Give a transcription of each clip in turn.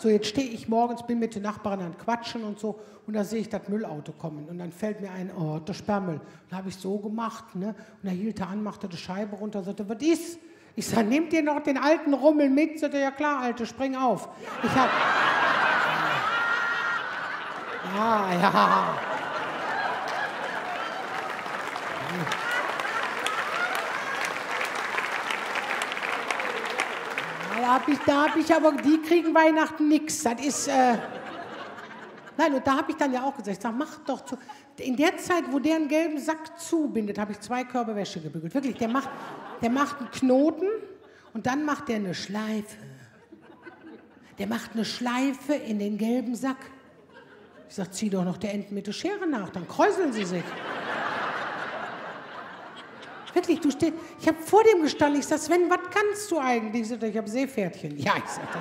So, jetzt stehe ich morgens, bin mit den Nachbarn an Quatschen und so, und da sehe ich das Müllauto kommen. Und dann fällt mir ein, oh, der Sperrmüll. Und habe ich so gemacht, ne? Und er hielt er an, machte die Scheibe runter und sagte, was ist? Ich sage, nehmt ihr noch den alten Rummel mit? Sagt er, ja klar, Alte, spring auf. Ich habe... Ja. Da hab ich aber, die kriegen Weihnachten nichts. Das ist, nein, und da habe ich dann ja auch gesagt, ich sag, mach doch zu. In der Zeit, wo der einen gelben Sack zubindet, habe ich 2 Körbe Wäsche gebügelt. Wirklich, der macht einen Knoten und dann macht der eine Schleife. Der macht eine Schleife in den gelben Sack. Ich sag, zieh doch noch der Enten mit der Schere nach, dann kräuseln sie sich. Wirklich, du stehst, ich habe vor dem gestanden, ich sag, Sven, was kannst du eigentlich? Ich habe Seepferdchen. Ja, ich sag,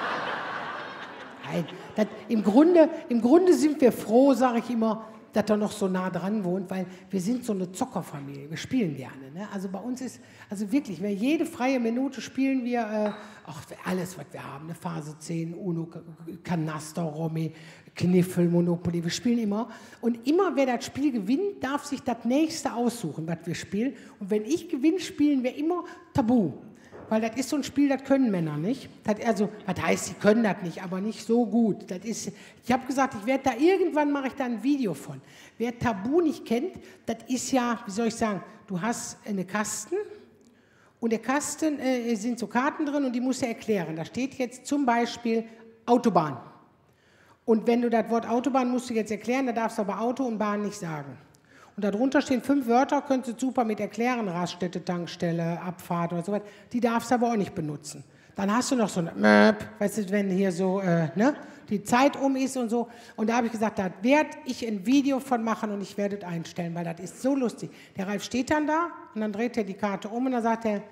nein, im Grunde sind wir froh, sage ich immer, dass er noch so nah dran wohnt, weil wir sind so eine Zockerfamilie, wir spielen gerne. Ne? Also bei uns ist, also wirklich, jede freie Minute spielen wir, alles, was wir haben, eine Phase 10, Uno, Kanaster, Romy, Kniffel, Monopoly, wir spielen immer. Und immer, wer das Spiel gewinnt, darf sich das nächste aussuchen, was wir spielen. Und wenn ich gewinne, spielen wir immer Tabu. Weil das ist so ein Spiel, das können Männer nicht. Also, was heißt, sie können das nicht, aber nicht so gut. Ich habe gesagt, irgendwann mache ich da ein Video von. Wer Tabu nicht kennt, das ist ja, wie soll ich sagen, du hast einen Kasten und der Kasten sind so Karten drin und die musst du erklären. Da steht jetzt zum Beispiel Autobahn. Und wenn du das Wort Autobahn musst du jetzt erklären, da darfst du aber Auto und Bahn nicht sagen. Und darunter stehen 5 Wörter, könntest du super mit erklären, Raststätte, Tankstelle, Abfahrt oder so weiter. Die darfst du aber auch nicht benutzen. Dann hast du noch so ein weißt du, wenn hier so die Zeit um ist und so. Und da habe ich gesagt, da werde ich ein Video von machen und ich werde es einstellen, weil das ist so lustig. Der Ralf steht dann da und dann dreht er die Karte um und dann sagt er,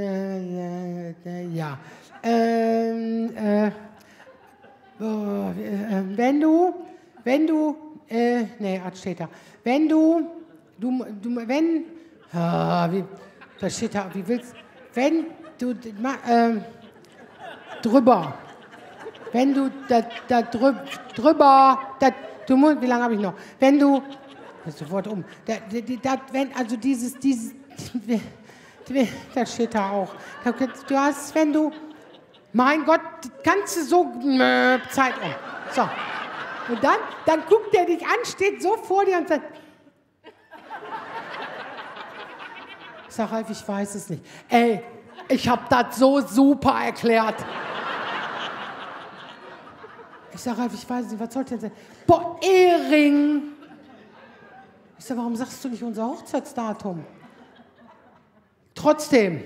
ja. Wenn du, steht da. Da steht da, wie willst, wenn du, drüber. Wenn du da drüber, wie lange habe ich noch? Wenn du, sofort um, also dieses, das steht da auch. Du hast, wenn du, mein Gott, kannst du so, Zeit um. So. Und dann guckt er dich an, steht so vor dir und sagt, ich sag, Ralf, ich weiß es nicht. Ey, ich hab das so super erklärt. Ich sag, Ralf, ich weiß nicht, was soll denn sein? Boah, Ehering. Ich sag, warum sagst du nicht unser Hochzeitsdatum? Trotzdem.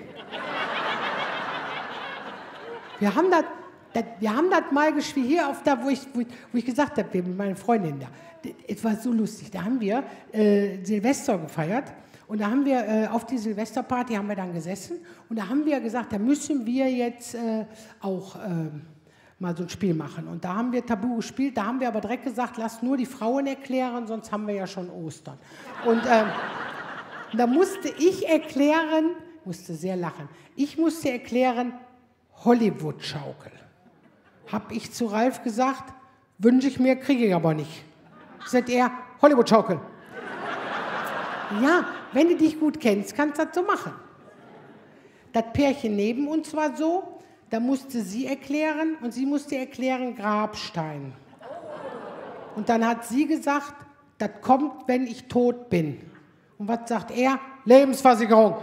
Wir haben das mal gespielt, hier auf da, wo ich gesagt habe, mit meiner Freundin da. Es war so lustig. Da haben wir Silvester gefeiert und da haben wir auf die Silvesterparty haben wir dann gesessen und da haben wir gesagt, da müssen wir jetzt auch mal so ein Spiel machen. Und da haben wir Tabu gespielt, da haben wir aber direkt gesagt, lass nur die Frauen erklären, sonst haben wir ja schon Ostern. Und da musste ich erklären, musste sehr lachen, ich musste erklären, Hollywood-Schaukel. Hab ich zu Ralf gesagt, wünsche ich mir, kriege ich aber nicht. Sagt er, Hollywood-Schaukel. Ja, wenn du dich gut kennst, kannst du das so machen. Das Pärchen neben uns war so, da musste sie erklären und sie musste erklären Grabstein. Und dann hat sie gesagt, das kommt, wenn ich tot bin. Und was sagt er? Lebensversicherung.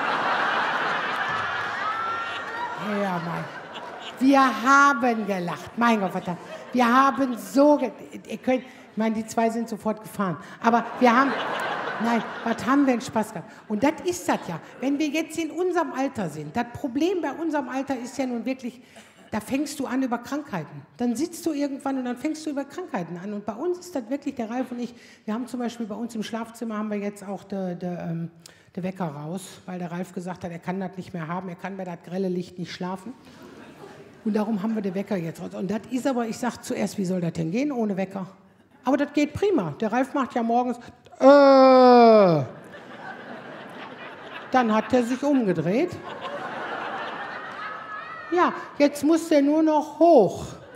Ja, Mann. Wir haben gelacht. Mein Gott, verdammt. Wir haben so... Ich meine, die 2 sind sofort gefahren. Aber wir haben... Nein, was haben wir denn Spaß gehabt? Und das ist das ja. Wenn wir jetzt in unserem Alter sind, das Problem bei unserem Alter ist ja nun wirklich, da fängst du an über Krankheiten. Dann sitzt du irgendwann und dann fängst du über Krankheiten an. Und bei uns ist das wirklich, der Ralf und ich, wir haben zum Beispiel bei uns im Schlafzimmer haben wir jetzt auch der Wecker raus, weil der Ralf gesagt hat, er kann das nicht mehr haben, er kann bei das grelle Licht nicht schlafen. Und darum haben wir den Wecker jetzt raus. Und das ist aber, ich sage zuerst, wie soll das denn gehen ohne Wecker? Aber das geht prima. Der Ralf macht ja morgens, dann hat er sich umgedreht. Ja, jetzt muss er nur noch hoch.